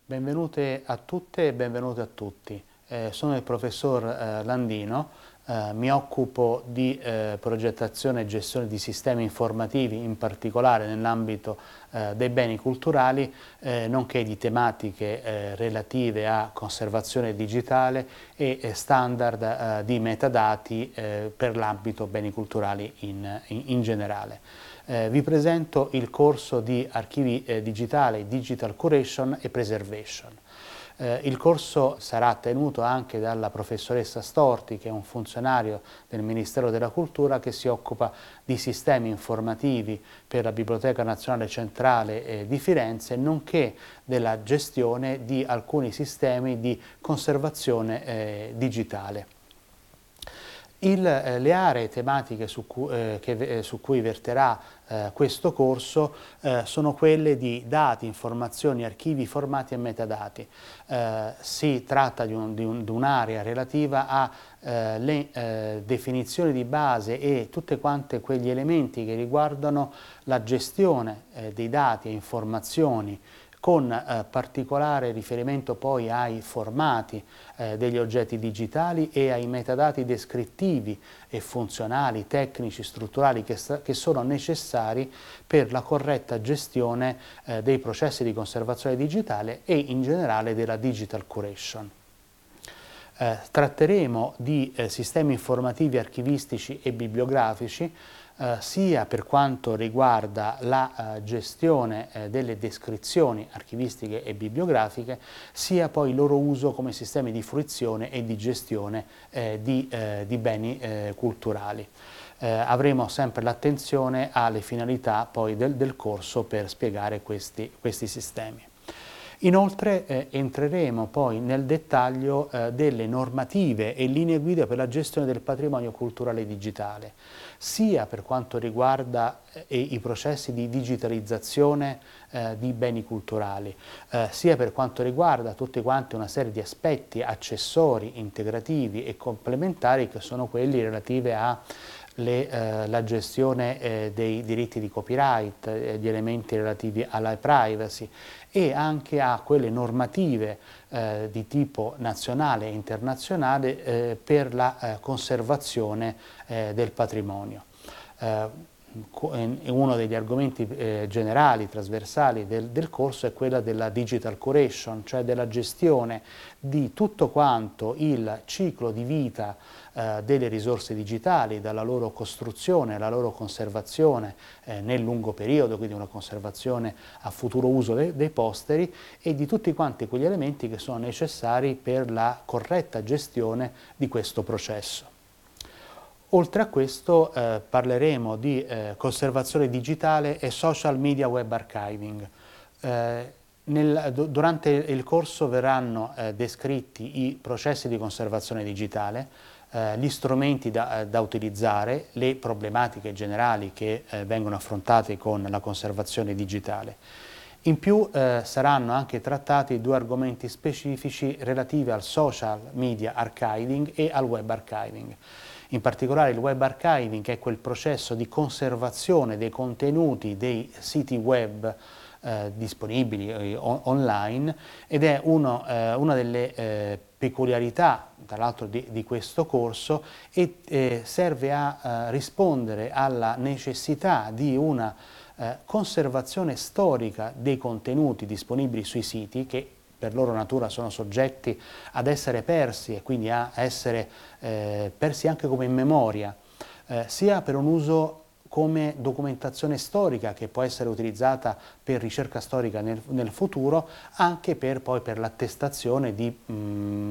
Benvenute a tutte e benvenuti a tutti. Sono il professor Landino, mi occupo di progettazione e gestione di sistemi informativi, in particolare nell'ambito dei beni culturali, nonché di tematiche relative a conservazione digitale e standard di metadati per l'ambito beni culturali in generale. Vi presento il corso di archivi digitali, Digital Curation e Preservation. Il corso sarà tenuto anche dalla professoressa Storti, che è un funzionario del Ministero della Cultura che si occupa di sistemi informativi per la Biblioteca Nazionale Centrale di Firenze, nonché della gestione di alcuni sistemi di conservazione digitale. Le aree tematiche su cui verterà questo corso sono quelle di dati, informazioni, archivi, formati e metadati. Si tratta di un'area relativa alle definizioni di base e tutte quante quegli elementi che riguardano la gestione dei dati e informazioni, con particolare riferimento poi ai formati degli oggetti digitali e ai metadati descrittivi e funzionali, tecnici, strutturali che sono necessari per la corretta gestione dei processi di conservazione digitale e in generale della digital curation. Tratteremo di sistemi informativi archivistici e bibliografici, sia per quanto riguarda la gestione delle descrizioni archivistiche e bibliografiche, sia poi il loro uso come sistemi di fruizione e di gestione di beni culturali. Avremo sempre l'attenzione alle finalità poi del corso per spiegare questi sistemi. Inoltre entreremo poi nel dettaglio delle normative e linee guida per la gestione del patrimonio culturale digitale, sia per quanto riguarda i processi di digitalizzazione di beni culturali, sia per quanto riguarda tutti quanti una serie di aspetti accessori, integrativi e complementari che sono quelli relativi alla gestione dei diritti di copyright, gli elementi relativi alla privacy e anche a quelle normative di tipo nazionale e internazionale per la conservazione del patrimonio. Uno degli argomenti generali, trasversali del corso è quella della digital curation, cioè della gestione di tutto quanto il ciclo di vita delle risorse digitali, dalla loro costruzione alla loro conservazione nel lungo periodo, quindi una conservazione a futuro uso dei posteri, e di tutti quanti quegli elementi che sono necessari per la corretta gestione di questo processo. Oltre a questo parleremo di conservazione digitale e social media web archiving. Durante il corso verranno descritti i processi di conservazione digitale, gli strumenti da utilizzare, le problematiche generali che vengono affrontate con la conservazione digitale. In più saranno anche trattati due argomenti specifici relativi al social media archiving e al web archiving. In particolare il web archiving, che è quel processo di conservazione dei contenuti dei siti web disponibili online, ed è una delle peculiarità tra l'altro di questo corso, e serve a rispondere alla necessità di una conservazione storica dei contenuti disponibili sui siti, che per loro natura sono soggetti ad essere persi e quindi a essere persi anche come in memoria, sia per un uso come documentazione storica che può essere utilizzata per ricerca storica nel futuro, anche per l'attestazione di